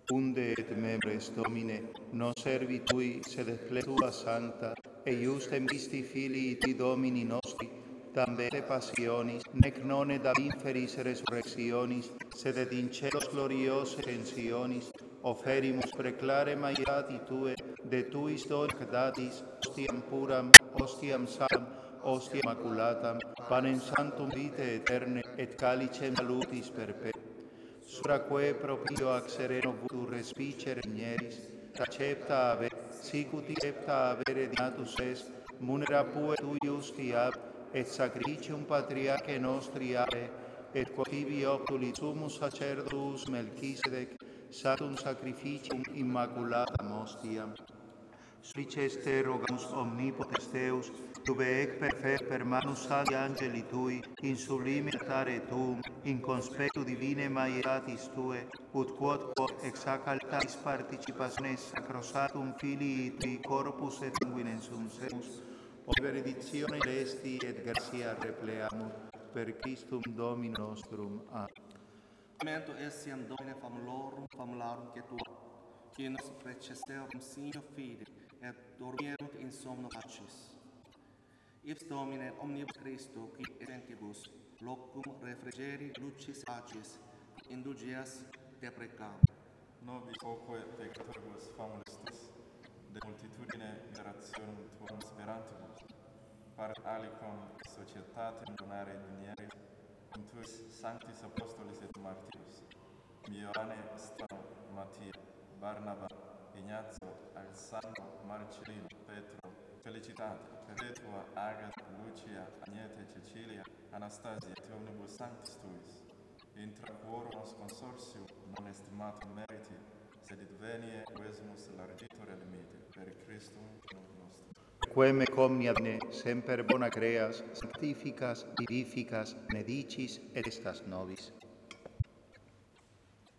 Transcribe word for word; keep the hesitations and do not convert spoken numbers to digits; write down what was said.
unde et membres Domine, nos servitui sed tua santa, e justem Christi Filii Tui Domini nostri, tambe de passionis, nec non et ad inferis resurrectionis, sed et in celos gloriose ascensionis, oferimus preclare maiestati Tue, de Tuis donac datis, ostiam puram, ostiam sanctam, ostiam immaculatam, panem sanctum vitae aeterne, et calicem salutis perpetua. Suraque proprio ac sereno vutur respicere igneris, accepta ave, sic ut accepta avere dignatus es, munera pue tui justi ab, et sacrificium patriarche nostri ave, et quod tibi optuli sumus sacerdotus Melchisedec, sanctum sacrificium immaculatam ostiam. Suplices te rogamus omnipotens Deus, tube ec per fer per manus sancti angeli Tui, in sublime altare Tuum, in conspectu divine maiestatis Tue, ut quod quod ex hac altaris participationes sacrosantum Filii Tui corpus et sanguinem semus, ob benedictione celesti et gratia repleamur, per Christum Dominum nostrum. Amen. Memento essiam Domine famulorum, famularum que tu, qui nos precesterum signo fide, et dormierunt in somno pacis. Ipse Domine omnibus Christo, qui essentibus, locum refrigeri lucis pacis, indugias deprecam. Nobis quoque peccatoribus famulis tus, de multitudine generationum tuam sperantibus, par alicum societatem donare dinieris, cum tuis sanctis apostolis et martyrs, Ioanne, Stefano, Mattia, Barnaba, Ignazio, Alessandro, Marcellino, Petro, Felicitate, Perpetua, Agatha, Lucia, Agnete, Cecilia, Anastasia, et omnibus sanctis tuis, intra quorum consortium non estimatum meriti, sed it venie quesumus largitur elemite, per Christum nostrum. Quem ec omnia bene semper bona creas, sanctificas, vivificas, benedicis et estas nobis.